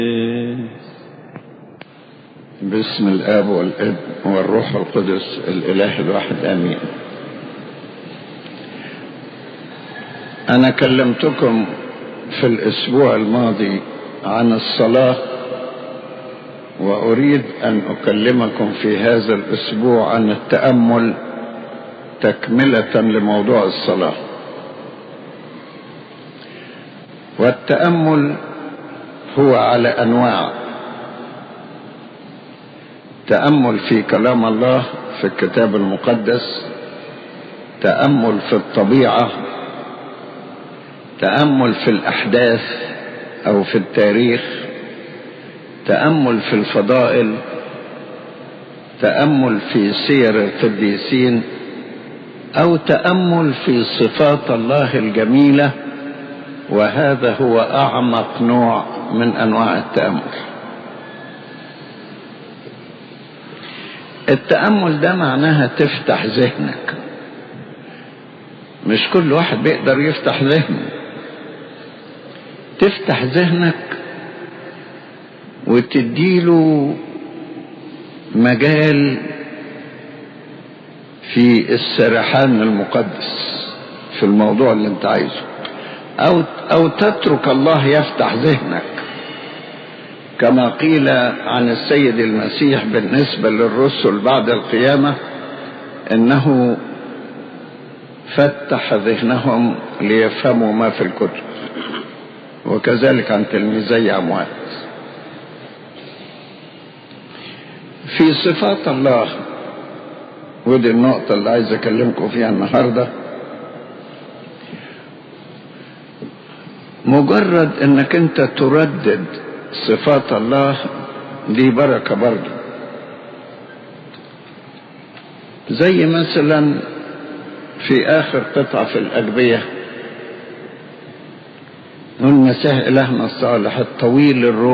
باسم الآب والابن والروح القدس الإله الواحد آمين. أنا كلمتكم في الأسبوع الماضي عن الصلاة، وأريد أن أكلمكم في هذا الأسبوع عن التأمل تكملة لموضوع الصلاة. والتأمل هو على أنواع: تأمل في كلام الله في الكتاب المقدس، تأمل في الطبيعة، تأمل في الأحداث أو في التاريخ، تأمل في الفضائل، تأمل في سير القديسين، أو تأمل في صفات الله الجميلة، وهذا هو أعمق نوع من أنواع التأمل. التأمل ده معناها تفتح ذهنك. مش كل واحد بيقدر يفتح ذهنه. تفتح ذهنك وتديله مجال في السرحان المقدس في الموضوع اللي انت عايزه، أو تترك الله يفتح ذهنك، كما قيل عن السيد المسيح بالنسبة للرسل بعد القيامة إنه فتح ذهنهم ليفهموا ما في الكتب، وكذلك عن تلميذي أموات. في صفات الله، ودي النقطة اللي عايز أكلمكم فيها النهاردة، مجرد إنك أنت تردد صفات الله دي بركة برضه. زي مثلا في آخر قطعة في الأجبية نقول: مسيح إلهنا الصالح الطويل الروح